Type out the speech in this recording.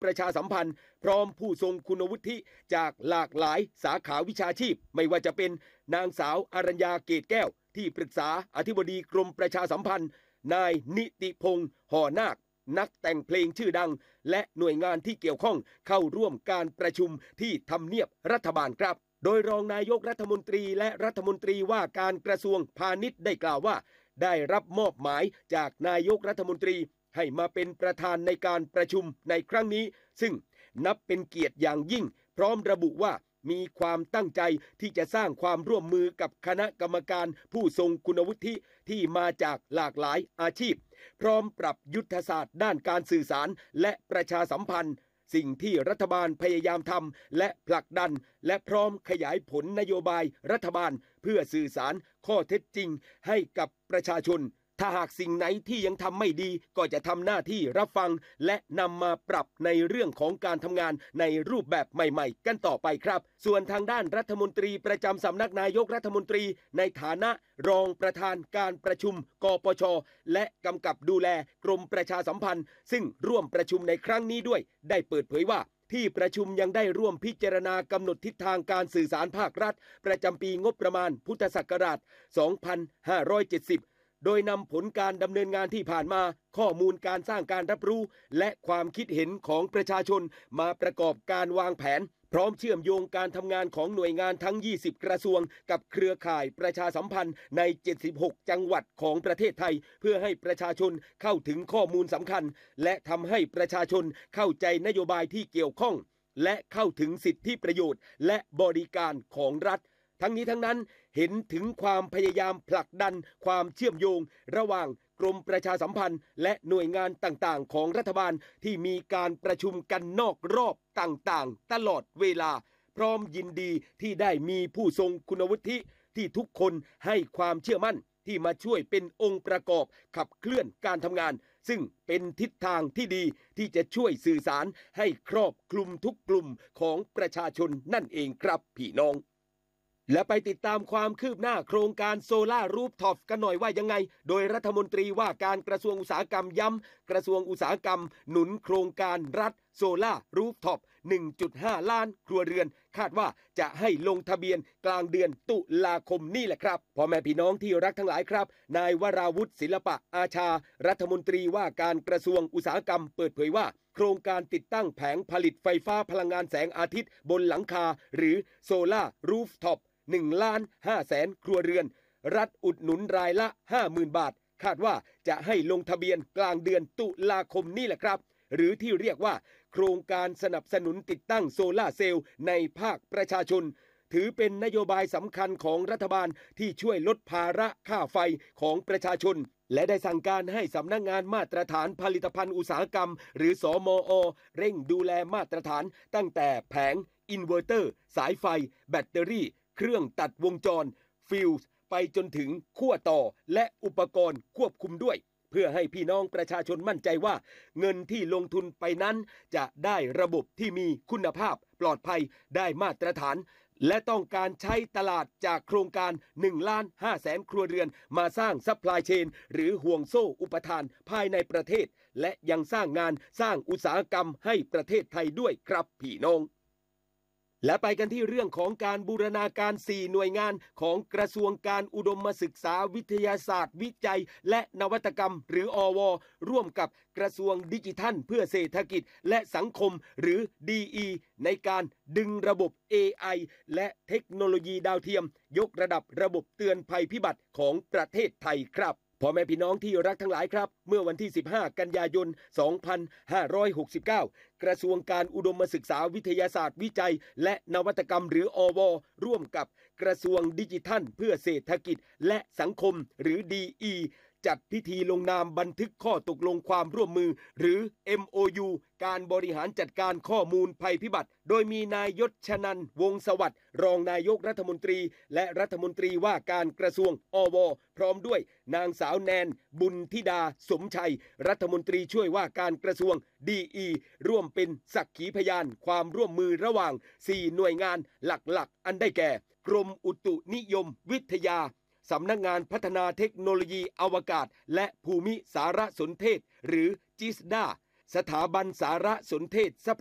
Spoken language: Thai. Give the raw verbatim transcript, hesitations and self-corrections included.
ประชาสัมพันธ์พร้อมผู้ทรงคุณวุฒิจากหลากหลายสาขาวิชาชีพไม่ว่าจะเป็นนางสาวอรัญญาเกตแก้วที่ปรึกษาอธิบดีกรมประชาสัมพันธ์นายนิติพงษ์ห่อนาคนักแต่งเพลงชื่อดังและหน่วยงานที่เกี่ยวข้องเข้าร่วมการประชุมที่ทำเนียบรัฐบาลครับโดยรองนายกรัฐมนตรีและรัฐมนตรีว่าการกระทรวงพาณิชย์ได้กล่าวว่าได้รับมอบหมายจากนายกรัฐมนตรีให้มาเป็นประธานในการประชุมในครั้งนี้ซึ่งนับเป็นเกียรติอย่างยิ่งพร้อมระบุว่ามีความตั้งใจที่จะสร้างความร่วมมือกับคณะกรรมการผู้ทรงคุณวุฒิที่มาจากหลากหลายอาชีพพร้อมปรับยุทธศาสตร์ด้านการสื่อสารและประชาสัมพันธ์สิ่งที่รัฐบาลพยายามทำและผลักดันและพร้อมขยายผลนโยบายรัฐบาลเพื่อสื่อสารข้อเท็จจริงให้กับประชาชนถ้าหากสิ่งไหนที่ยังทำไม่ดีก็จะทำหน้าที่รับฟังและนำมาปรับในเรื่องของการทำงานในรูปแบบใหม่ๆกันต่อไปครับส่วนทางด้านรัฐมนตรีประจำสำนักนายกรัฐมนตรีในฐานะรองประธานการประชุมกปช.และกำกับดูแลกรมประชาสัมพันธ์ซึ่งร่วมประชุมในครั้งนี้ด้วยได้เปิดเผยว่าที่ประชุมยังได้ร่วมพิจารณากำหนดทิศทางการสื่อสารภาครัฐประจำปีงบประมาณพุทธศักราช สองพันห้าร้อยเจ็ดสิบโดยนำผลการดำเนินงานที่ผ่านมาข้อมูลการสร้างการรับรู้และความคิดเห็นของประชาชนมาประกอบการวางแผนพร้อมเชื่อมโยงการทำงานของหน่วยงานทั้งยี่สิบกระทรวงกับเครือข่ายประชาสัมพันธ์ในเจ็ดสิบหกจังหวัดของประเทศไทยเพื่อให้ประชาชนเข้าถึงข้อมูลสำคัญและทำให้ประชาชนเข้าใจนโยบายที่เกี่ยวข้องและเข้าถึงสิทธิประโยชน์และบริการของรัฐทั้งนี้ทั้งนั้นเห็นถึงความพยายามผลักดันความเชื่อมโยงระหว่างกรมประชาสัมพันธ์และหน่วยงานต่างๆของรัฐบาลที่มีการประชุมกันนอกรอบต่างๆตลอดเวลาพร้อมยินดีที่ได้มีผู้ทรงคุณวุฒิที่ทุกคนให้ความเชื่อมั่นที่มาช่วยเป็นองค์ประกอบขับเคลื่อนการทำงานซึ่งเป็นทิศทางที่ดีที่จะช่วยสื่อสารให้ครอบคลุมทุกกลุ่มของประชาชนนั่นเองครับพี่น้องและไปติดตามความคืบหน้าโครงการโซล่ารูฟท็อปกันหน่อยว่ายังไงโดยรัฐมนตรีว่าการกระทรวงอุตสาหกรรมย้ำกระทรวงอุตสาหกรรมหนุนโครงการรัฐโซล่ารูฟท็อป หนึ่งจุดห้า ล้านครัวเรือนคาดว่าจะให้ลงทะเบียนกลางเดือนตุลาคมนี่แหละครับพ่อแม่พี่น้องที่รักทั้งหลายครับนายวราวุฒิศิลปะอาชารัฐมนตรีว่าการกระทรวงอุตสาหกรรมเปิดเผยว่าโครงการติดตั้งแผงผลิตไฟฟ้าพลังงานแสงอาทิตย์บนหลังคาหรือโซล่ารูฟท็อปหนึ่งล้านห้าแสนครัวเรือนรัฐอุดหนุนรายละ ห้าหมื่น บาทคาดว่าจะให้ลงทะเบียนกลางเดือนตุลาคมนี่แหละครับหรือที่เรียกว่าโครงการสนับสนุนติดตั้งโซล่าเซลล์ในภาคประชาชนถือเป็นนโยบายสำคัญของรัฐบาลที่ช่วยลดภาระค่าไฟของประชาชนและได้สั่งการให้สำนักงานมาตรฐานผลิตภัณฑ์อุตสาหกรรมหรือสมอ.เร่งดูแลมาตรฐานตั้งแต่แผงอินเวอร์เตอร์สายไฟแบตเตอรี่เครื่องตัดวงจรฟิวส์ไปจนถึงขั้วต่อและอุปกรณ์ควบคุมด้วยเพื่อให้พี่น้องประชาชนมั่นใจว่าเงินที่ลงทุนไปนั้นจะได้ระบบที่มีคุณภาพปลอดภัยได้มาตรฐานและต้องการใช้ตลาดจากโครงการหนึ่งล้านห้าแสนครัวเรือนมาสร้างซัพพลายเชนหรือห่วงโซ่อุปทานภายในประเทศและยังสร้างงานสร้างอุตสาหกรรมให้ประเทศไทยด้วยครับพี่น้องและไปกันที่เรื่องของการบูรณาการสี่หน่วยงานของกระทรวงการอุดมศึกษาวิทยาศาสตร์วิจัยและนวัตกรรมหรืออว.ร่วมกับกระทรวงดิจิทัลเพื่อเศรษฐกิจและสังคมหรือ ดี อี ในการดึงระบบ เอ ไอ และเทคโนโลยีดาวเทียมยกระดับระบบเตือนภัยพิบัติของประเทศไทยครับพ่อแม่พี่น้องที่รักทั้งหลายครับเมื่อวันที่สิบห้ากันยายนสองพันห้าร้อยหกสิบเก้ากระทรวงการอุดมศึกษาวิทยาศาสตร์วิจัยและนวัตกรรมหรืออว.ร่วมกับกระทรวงดิจิทัลเพื่อเศรษฐกิจและสังคมหรือ ดี อี จัดพิธีลงนามบันทึกข้อตกลงความร่วมมือหรือ เอ็ม โอ ยู การบริหารจัดการข้อมูลภัยพิบัติโดยมีนายยศชนันท์วงศ์สวัสดิ์รองนายกรัฐมนตรีและรัฐมนตรีว่าการกระทรวงอว.พร้อมด้วยนางสาวแนนบุญธิดาสมชัยรัฐมนตรีช่วยว่าการกระทรวง ดี อี ร่วมเป็นสักขีพยานความร่วมมือระหว่างสี่หน่วยงานหลักๆอันได้แก่กรมอุตุนิยมวิทยาสำนักงานพัฒนาเทคโนโลยีอวกาศและภูมิสารสนเทศหรือจิสดาสถาบันสารสนเทศ